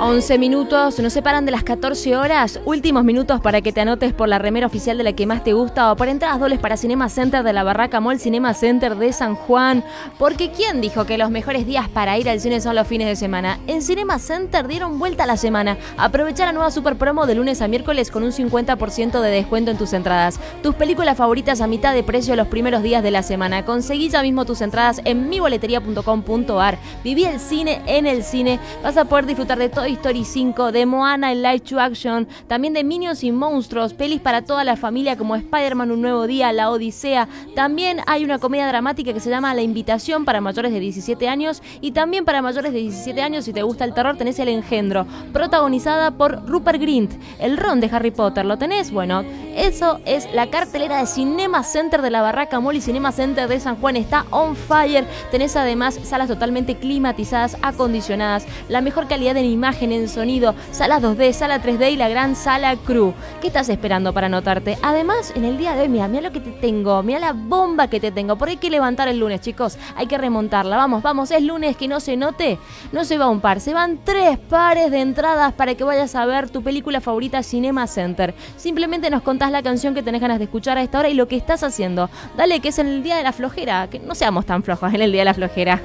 11 minutos, nos separan de las 14 horas. Últimos minutos para que te anotes por la remera oficial de la que más te gusta o por entradas dobles para Cinema Center de la Barraca Mall Cinema Center de San Juan. Porque ¿quién dijo que los mejores días para ir al cine son los fines de semana? En Cinema Center dieron vuelta a la semana. Aprovecha la nueva super promo de lunes a miércoles con un 50% de descuento en tus entradas. Tus películas favoritas a mitad de precio los primeros días de la semana. Conseguí ya mismo tus entradas en miboleteria.com.ar. Viví el cine en el cine. Vas a poder disfrutar de Toy Story 5, de Moana en live to action, también de Minions y Monstruos, pelis para toda la familia como Spider-Man Un Nuevo Día, La Odisea. También hay una comedia dramática que se llama La Invitación para mayores de 17 años y también para mayores de 17 años, si te gusta el terror, tenés El Engendro, protagonizada por Rupert Grint, el Ron de Harry Potter. ¿Lo tenés? Bueno, eso es la cartelera de Cinema Center de la Barraca Mall y Cinema Center de San Juan. Está on fire. Tenés además salas totalmente climatizadas, acondicionadas, la mejor calidad en imagen, en sonido, salas 2D, sala 3D y la gran sala Crew. ¿Qué estás esperando para anotarte? Además, en el día de hoy, mira lo que te tengo, mira la bomba que te tengo. Por ahí hay que levantar el lunes, chicos, hay que remontarla. Vamos, es lunes, que no se note. No se va un par, se van 3 pares de entradas para que vayas a ver tu película favorita Cinema Center. Simplemente nos contás la canción que tenés ganas de escuchar a esta hora y lo que estás haciendo. Dale, que es en el día de la flojera, que no seamos tan flojos en el día de la flojera.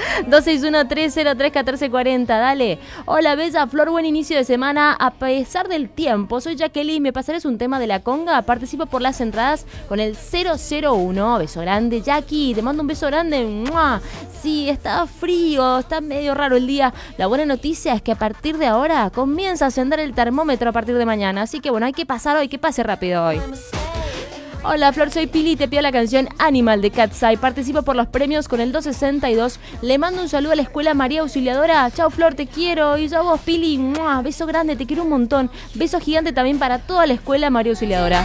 261-303-1440, dale. Hola, bella Flor, buen inicio de semana. A pesar del tiempo, soy Jacqueline. ¿Me pasarás un tema de la conga? Participo por las entradas con el 001. Beso grande, Jackie. Te mando un beso grande. ¡Mua! Sí, está frío, está medio raro el día. La buena noticia es que a partir de ahora comienza a ascender el termómetro a partir de mañana. Así que bueno, hay que pasar hoy, que pase rápido hoy. Hola Flor, soy Pili y te pido la canción Animal de Cat's Eye. Participo por los premios con el 262. Le mando un saludo a la escuela María Auxiliadora. Chao Flor, te quiero. Y yo a vos, Pili. ¡Mua! Beso grande, te quiero un montón. Beso gigante también para toda la escuela María Auxiliadora.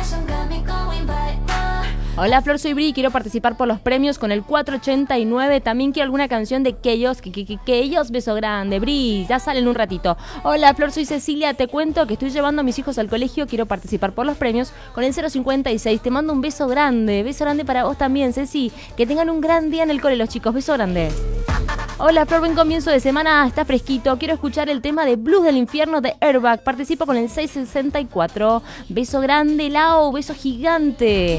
Hola Flor, soy Bri y quiero participar por los premios con el 489. También quiero alguna canción de Keyos, Keyos, beso grande. Bri, ya sale en un ratito. Hola Flor, soy Cecilia, te cuento que estoy llevando a mis hijos al colegio. Quiero participar por los premios con el 056. Te mando un beso grande para vos también, Ceci. Que tengan un gran día en el cole los chicos, beso grande. Hola Flor, buen comienzo de semana, está fresquito. Quiero escuchar el tema de Blues del Infierno de Airbag. Participo con el 664. Beso grande, Lau, beso gigante.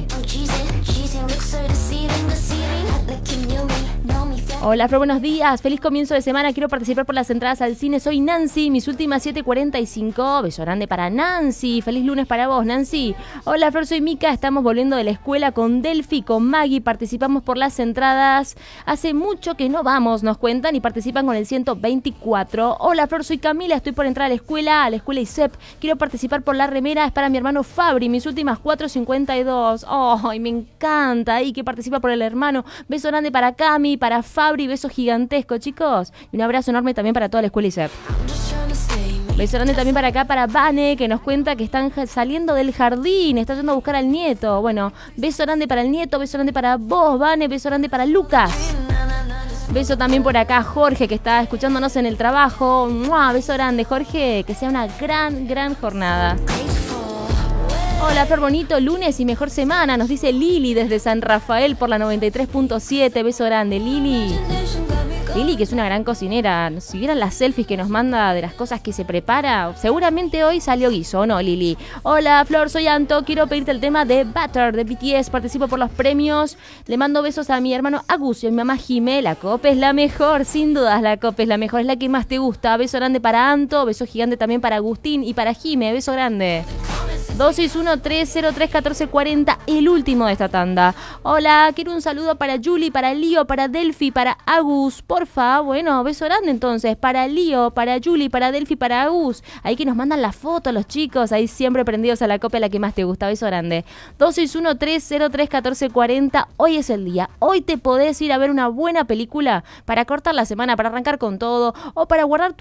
Hola Flor, buenos días, feliz comienzo de semana. Quiero participar por las entradas al cine. Soy Nancy, mis últimas 7:45. Beso grande para Nancy. Feliz lunes para vos, Nancy. Hola Flor, soy Mica. Estamos volviendo de la escuela con Delphi, con Maggie. Participamos por las entradas. Hace mucho que no vamos, nos cuentan, y participan con el 124. Hola Flor, soy Camila. Estoy por entrar a la escuela ISEP. Quiero participar por la remera. Es para mi hermano Fabri. Mis últimas 4:52. ¡Ay, me encanta! Y que participa por el hermano. Beso grande para Cami, para Fabri. Beso gigantesco, chicos. Y un abrazo enorme también para toda la escuela ISEP. Beso grande también para acá, para Vane, que nos cuenta que están saliendo del jardín, está yendo a buscar al nieto. Bueno, beso grande para el nieto, beso grande para vos, Vane, beso grande para Lucas. Beso también por acá, Jorge, que está escuchándonos en el trabajo. ¡Mua! Beso grande, Jorge, que sea una gran jornada. Hola, Flor, bonito lunes y mejor semana, nos dice Lili desde San Rafael por la 93.7. Beso grande, Lili. Lili, que es una gran cocinera. Si vieran las selfies que nos manda de las cosas que se prepara, seguramente hoy salió guiso, ¿o no, Lili? Hola, Flor, soy Anto. Quiero pedirte el tema de Butter de BTS. Participo por los premios. Le mando besos a mi hermano Agus y a mi mamá Jimé. La Copa es la mejor, sin dudas la Copa es la mejor. Es la que más te gusta. Beso grande para Anto. Beso gigante también para Agustín y para Jimé. Beso grande. 261-303-1440, el último de esta tanda. Hola, quiero un saludo para Julie, para Lío, para Delphi, para Agus, porfa. Bueno, beso grande entonces, para Lío, para Julie, para Delphi, para Agus. Ahí que nos mandan la foto los chicos, ahí siempre prendidos a la copa, la que más te gusta. Beso grande. 261-303-1440, hoy es el día. Hoy te podés ir a ver una buena película para cortar la semana, para arrancar con todo, o para guardar tu